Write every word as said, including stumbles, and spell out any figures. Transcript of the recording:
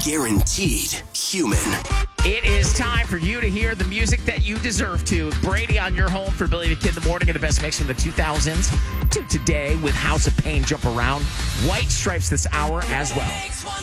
guaranteed human. It is time for you to hear the music that you deserve to. Brady on your home for Billy the Kid in the morning and the best mix from the two thousands to today with House of Pain Jump Around. White Stripes this hour as well.